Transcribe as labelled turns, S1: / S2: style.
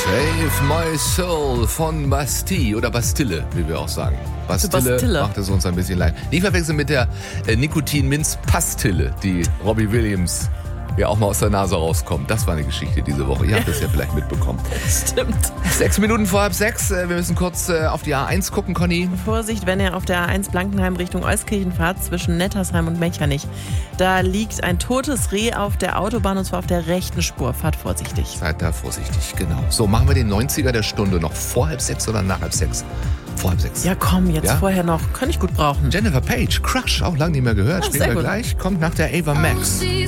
S1: Save My Soul von Bastille oder Bastille, wie wir auch sagen. Bastille macht es uns ein bisschen leid. Nicht verwechseln mit der Nikotin-Minz-Pastille, die Robbie Williams ja auch mal aus der Nase rauskommt. Das war eine Geschichte diese Woche. Ihr habt das ja vielleicht mitbekommen.
S2: Stimmt.
S1: 6 Minuten vor 5:30. Wir müssen kurz auf die A1 gucken, Conny.
S2: Vorsicht, wenn ihr auf der A1 Blankenheim Richtung Euskirchen fahrt, zwischen Nettersheim und Mechernich. Da liegt ein totes Reh auf der Autobahn und zwar auf der rechten Spur. Fahrt vorsichtig.
S1: Seid da vorsichtig, genau. So, machen wir den 90er der Stunde noch vor 5:30 oder nach 5:30? Vor 5:30.
S2: Ja, komm, jetzt vorher noch. Kann ich gut brauchen.
S1: Jennifer Page, Crush, auch lange nicht mehr gehört. Spielen wir gleich. Kommt nach der Ava Max.